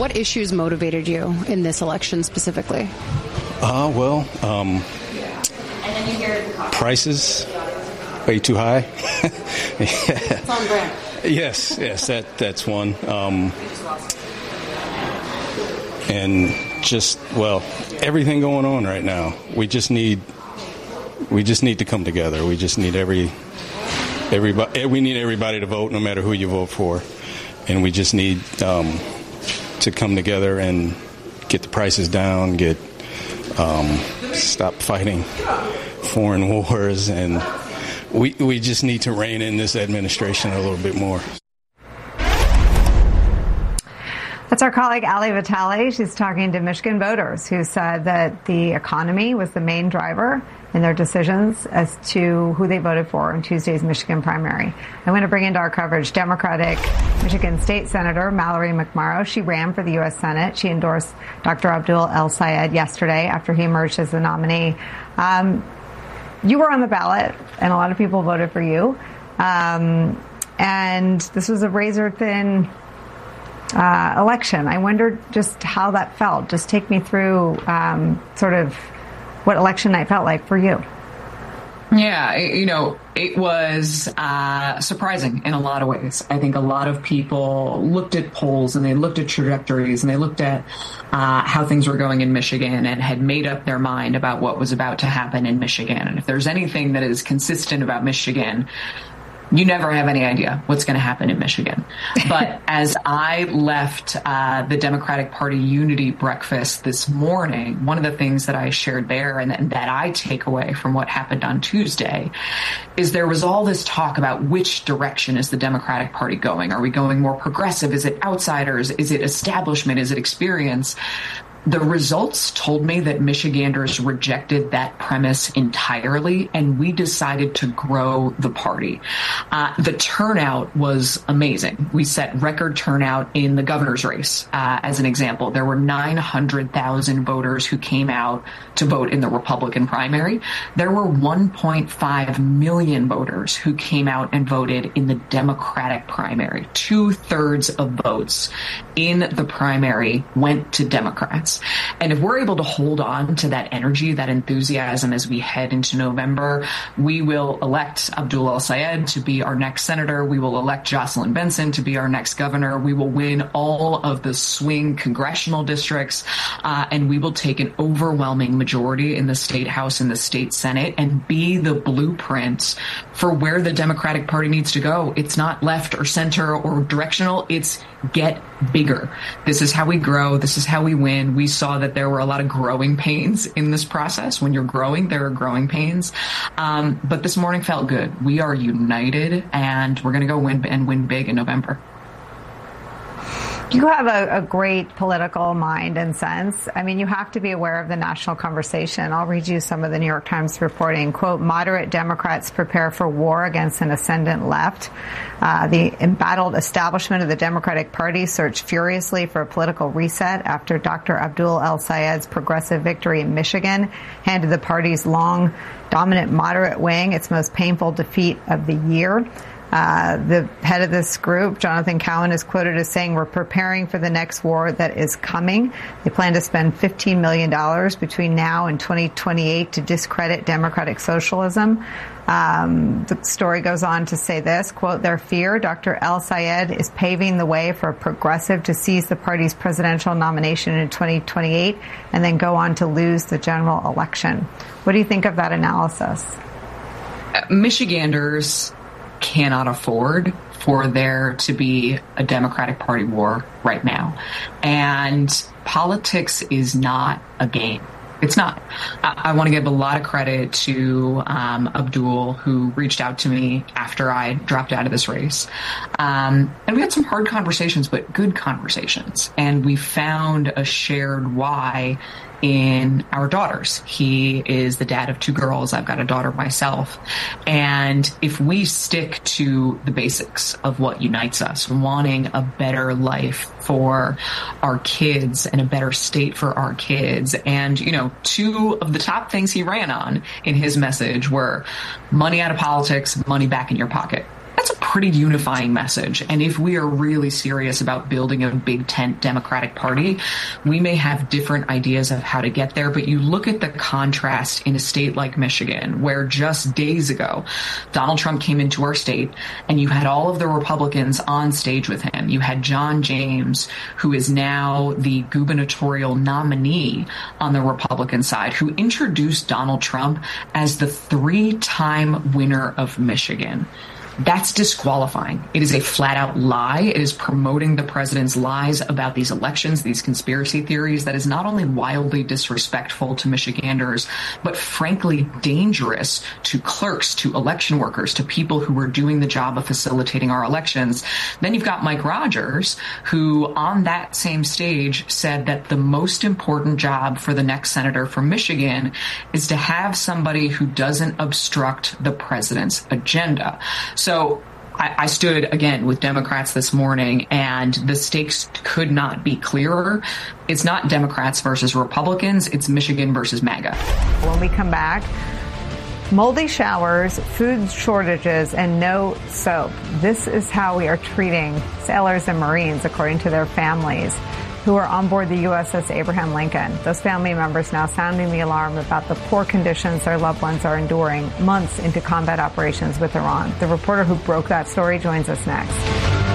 What issues motivated you in this election specifically? Prices way too high. It's on brand. Yes, that's one. And just, everything going on right now. We just need to come together. We just need everybody. We need everybody to vote, no matter who you vote for, and we just need to come together and get the prices down, stop fighting foreign wars, and we just need to rein in this administration a little bit more. That's our colleague Ali Vitale. She's talking to Michigan voters who said that the economy was the main driver in their decisions as to who they voted for in Tuesday's Michigan primary. I'm going to bring into our coverage Democratic Michigan State Senator Mallory McMorrow. She ran for the U.S. Senate. She endorsed Dr. Abdul El-Sayed yesterday after he emerged as the nominee. You were on the ballot, and a lot of people voted for you. And this was a razor-thin election. I wondered just how that felt. Just take me through sort of what election night felt like for you. Yeah, it was surprising in a lot of ways. I think a lot of people looked at polls and they looked at trajectories and they looked at how things were going in Michigan and had made up their mind about what was about to happen in Michigan. And if there's anything that is consistent about Michigan, you never have any idea what's going to happen in Michigan. But as I left the Democratic Party unity breakfast this morning, one of the things that I shared there and that I take away from what happened on Tuesday is there was all this talk about which direction is the Democratic Party going. Are we going more progressive? Is it outsiders? Is it establishment? Is it experience? The results told me that Michiganders rejected that premise entirely, and we decided to grow the party. The turnout was amazing. We set record turnout in the governor's race, as an example. There were 900,000 voters who came out to vote in the Republican primary. There were 1.5 million voters who came out and voted in the Democratic primary. 2/3 of votes in the primary went to Democrats. And if we're able to hold on to that energy, that enthusiasm as we head into November, we will elect Abdul El-Sayed to be our next senator. We will elect Jocelyn Benson to be our next governor. We will win all of the swing congressional districts, and we will take an overwhelming majority in the state house and the state senate and be the blueprint for where the Democratic Party needs to go. It's not left or center or directional. It's get bigger. This is how we grow. This is how we win. We saw that there were a lot of growing pains in this process. When you're growing, there are growing pains. But this morning felt good. We are united, and we're going to go win big in November. You have a great political mind and sense. I mean, you have to be aware of the national conversation. I'll read you some of the New York Times reporting. Quote, moderate Democrats prepare for war against an ascendant left. The embattled establishment of the Democratic Party searched furiously for a political reset after Dr. Abdul El-Sayed's progressive victory in Michigan handed the party's long, dominant moderate wing its most painful defeat of the year. The head of this group, Jonathan Cowan, is quoted as saying, we're preparing for the next war that is coming. They plan to spend $15 million between now and 2028 to discredit democratic socialism. The story goes on to say this, quote, their fear, Dr. El-Sayed is paving the way for a progressive to seize the party's presidential nomination in 2028 and then go on to lose the general election. What do you think of that analysis? Michiganders cannot afford for there to be a Democratic Party war right now. And politics is not a game. It's not. I want to give a lot of credit to Abdul, who reached out to me after I dropped out of this race. And we had some hard conversations, but good conversations. And we found a shared why in our daughters. He is the dad of 2 girls. I've got a daughter myself. And if we stick to the basics of what unites us, wanting a better life for our kids and a better state for our kids. And, 2 of the top things he ran on in his message were money out of politics, money back in your pocket. That's a pretty unifying message. And if we are really serious about building a big tent Democratic Party, we may have different ideas of how to get there. But you look at the contrast in a state like Michigan, where just days ago, Donald Trump came into our state and you had all of the Republicans on stage with him. You had John James, who is now the gubernatorial nominee on the Republican side, who introduced Donald Trump as the 3-time winner of Michigan. That's disqualifying. It is a flat out lie. It is promoting the president's lies about these elections, these conspiracy theories. That is not only wildly disrespectful to Michiganders, but frankly dangerous to clerks, to election workers, to people who are doing the job of facilitating our elections. Then you've got Mike Rogers, who on that same stage said that the most important job for the next senator from Michigan is to have somebody who doesn't obstruct the president's agenda. So I stood, again, with Democrats this morning, and the stakes could not be clearer. It's not Democrats versus Republicans. It's Michigan versus MAGA. When we come back, moldy showers, food shortages, and no soap. This is how we are treating sailors and Marines, according to their families, who are on board the USS Abraham Lincoln. Those family members now sounding the alarm about the poor conditions their loved ones are enduring months into combat operations with Iran. The reporter who broke that story joins us next.